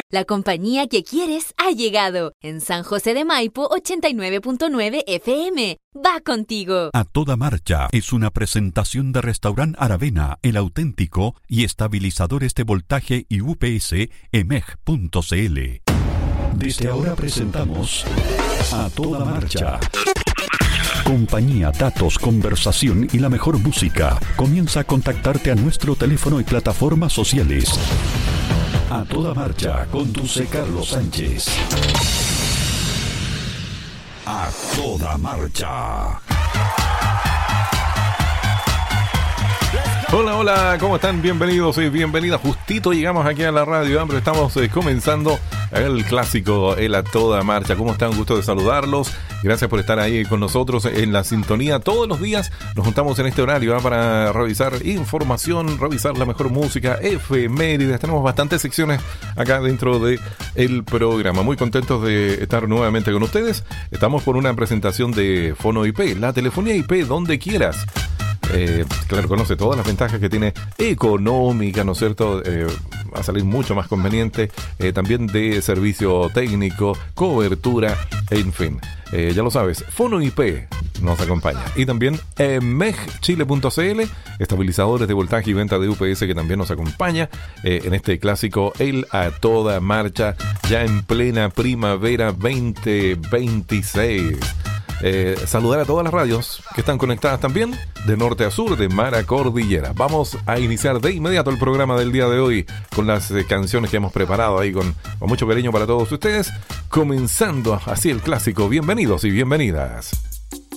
La compañía que quieres ha llegado. En San José de Maipo, 89.9 FM. Va contigo. A Toda Marcha es una presentación de Restaurant Aravena, El Auténtico y estabilizadores de voltaje y UPS emeg.cl. Desde ahora presentamos A Toda Marcha. Compañía, datos, conversación y la mejor música. Comienza a contactarte a nuestro teléfono y plataformas sociales. A Toda Marcha, conduce Carlos Sánchez. A Toda Marcha. Hola, hola, ¿cómo están? Bienvenidos y bienvenidas. Justito llegamos aquí a la radio, pero estamos comenzando el clásico, el A Toda Marcha. ¿Cómo están? Un gusto de saludarlos. Gracias por estar ahí con nosotros en la sintonía. Todos los días nos juntamos en este horario para revisar información, revisar la mejor música, efemérides. Tenemos bastantes secciones acá dentro del programa. Muy contentos de estar nuevamente con ustedes. Estamos por una presentación de Fono IP, la telefonía IP donde quieras. Claro, conoce todas las ventajas que tiene económica, ¿no es cierto? Va a salir mucho más conveniente, también de servicio técnico, cobertura, en fin. Ya lo sabes, Fono IP nos acompaña. Y también megchile.cl, estabilizadores de voltaje y venta de UPS, que también nos acompaña en este clásico, el A Toda Marcha, ya en plena primavera 2026. Saludar a todas las radios que están conectadas también de norte a sur, de mar a cordillera. Vamos a iniciar de inmediato el programa del día de hoy con las canciones que hemos preparado ahí con mucho cariño para todos ustedes, comenzando así el clásico. Bienvenidos y bienvenidas.